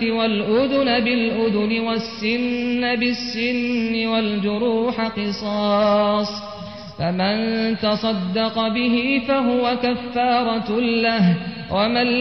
والأذن بالأذن والسن بالسن والجروح قصاص، فمن تصدق به فهو كفارة له، ومن